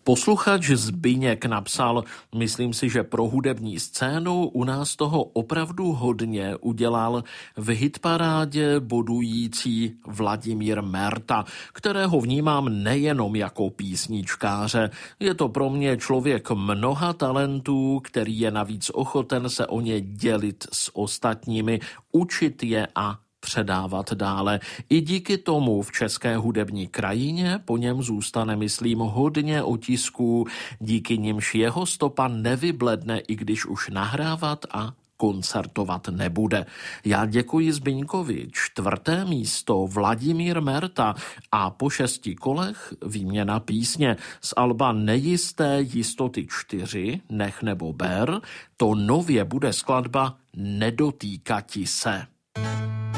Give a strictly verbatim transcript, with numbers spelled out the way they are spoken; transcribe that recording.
Posluchač Zbyněk napsal, myslím si, že pro hudební scénu u nás toho opravdu hodně udělal v hitparádě bodující Vladimír Merta, kterého vnímám nejenom jako písničkáře. Je to pro mě člověk mnoha talentů, který je navíc ochoten se o ně dělit s ostatními, učit je a předávat dále. I díky tomu v české hudební krajině po něm zůstane, myslím, hodně otisků, díky nimž jeho stopa nevybledne, i když už nahrávat a koncertovat nebude. Já děkuji Zbyňkovi. Čtvrté místo Vladimír Merta a po šesti kolech výměna písně z alba Nejisté jistoty čtyři, Nech nebo ber, to nově bude skladba Nedotýkati se.